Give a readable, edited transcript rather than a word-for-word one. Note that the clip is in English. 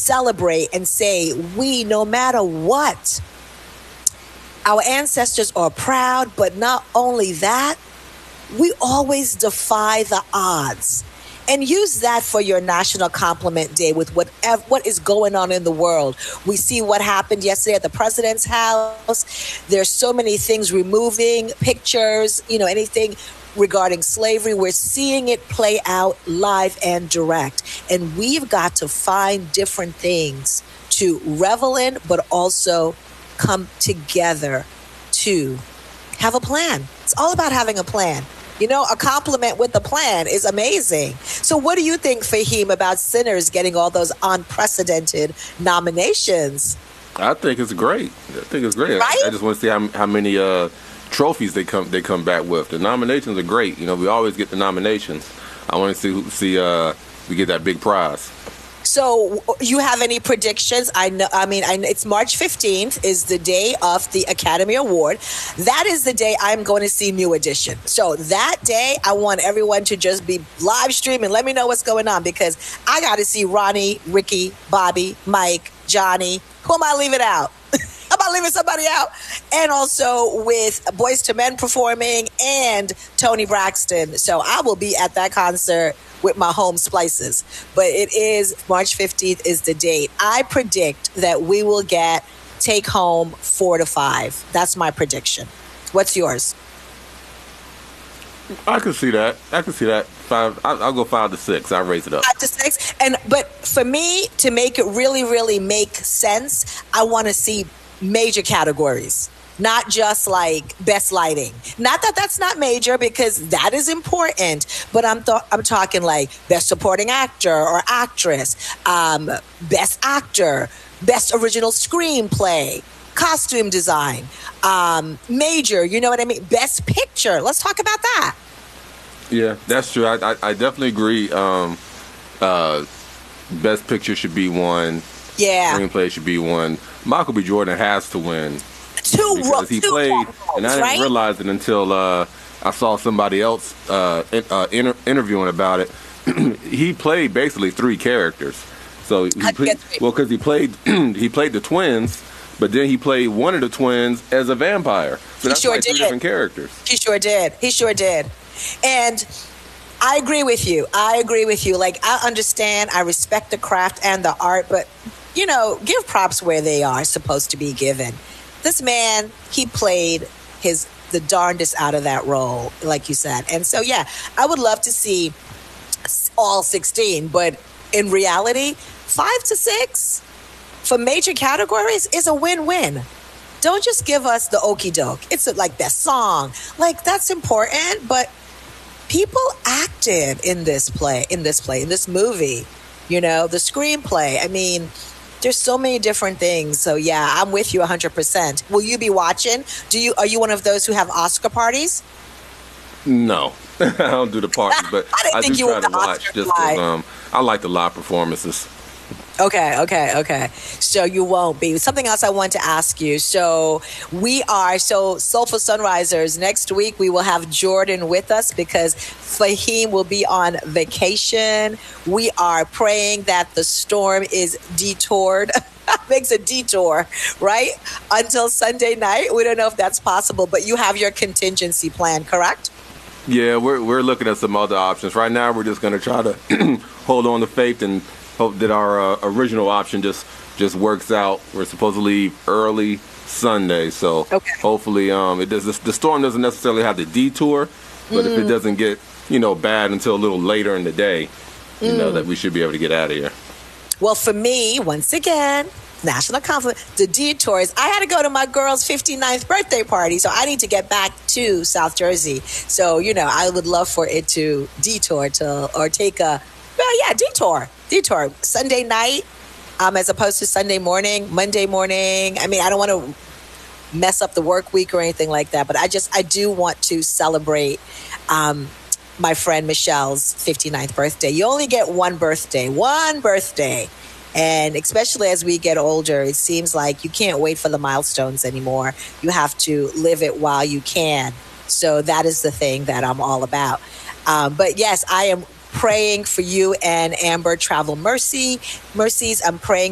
celebrate and say, we, no matter what, our ancestors are proud, but not only that, we always defy the odds. And use that for your National Compliment Day with what is going on in the world. We see what happened yesterday at the president's house. There's so many things removing pictures, anything regarding slavery. We're seeing it play out live and direct. And we've got to find different things to revel in, but also come together to have a plan. It's all about having a plan. A compliment with a plan is amazing. So what do you think, Fahim, about Sinners getting all those unprecedented nominations? I think it's great. Right? I just want to see how many trophies they come back with. The nominations are great. We always get the nominations. I want to see we get that big prize. So you have any predictions? I know it's March 15th is the day of the Academy Award. That is the day I'm going to see New Edition. So that day, I want everyone to just be live streaming. Let me know what's going on, because I got to see Ronnie, Ricky, Bobby, Mike, Johnny. Who am I leaving out? Am I leaving somebody out? And also with Boyz II Men performing and Toni Braxton. So I will be at that concert with my home splices. But it is March 15th is the date. I predict that we will get take home 4 to 5. That's my prediction. What's yours? I can see that. 5. I'll go 5 to 6. I'll raise it up. 5 to 6. But for me to make it really, really make sense, I want to see major categories. Not just like best lighting. Not that that's not major, because that is important. But I'm talking like best supporting actor or actress, best actor, best original screenplay, costume design, major. You know what I mean? Best picture. Let's talk about that. Yeah, that's true. I definitely agree. Best picture should be one. Yeah. Screenplay should be one. Michael B. Jordan has to win. Because he played, and I didn't realize it until I saw somebody else interviewing about it. He played basically 3 characters. So because he played the twins, but then he played one of the twins as a vampire. So that's like 3 different characters. He sure did. And I agree with you. Like, I understand, I respect the craft and the art, but give props where they are supposed to be given. This man, he played the darndest out of that role, like you said. And so, yeah, I would love to see all 16, but in reality, 5 to 6 for major categories is a win-win. Don't just give us the okie doke. It's like best song. Like, that's important, but people acted in this movie, the screenplay. I mean, there's so many different things. So yeah, I'm with you 100%. Will you be watching? Are you one of those who have Oscar parties? No, I don't do the parties, but I do try to watch. Just I like the live performances. Okay. So you won't be. Something else I want to ask you. So Soulful Sunrisers, next week we will have Jordan with us because Fahim will be on vacation. We are praying that the storm is detoured. Makes a detour, right? Until Sunday night. We don't know if that's possible, but you have your contingency plan, correct? Yeah, we're looking at some other options. Right now we're just going to try to hold on to faith and hope that our original option just works out. We're supposed to leave early Sunday, so hopefully the storm doesn't necessarily have the detour, but if it doesn't get bad until a little later in the day, that we should be able to get out of here. Well, for me, once again, National Compliment, the detours. I had to go to my girl's 59th birthday party, so I need to get back to South Jersey. So I would love for it to detour take a detour Sunday night as opposed to Sunday morning, Monday morning. I mean, I don't want to mess up the work week or anything like that, but I do want to celebrate my friend Michelle's 59th birthday. You only get one birthday. And especially as we get older, it seems like you can't wait for the milestones anymore. You have to live it while you can. So that is the thing that I'm all about. But yes, I am praying for you and Amber travel mercies. I'm praying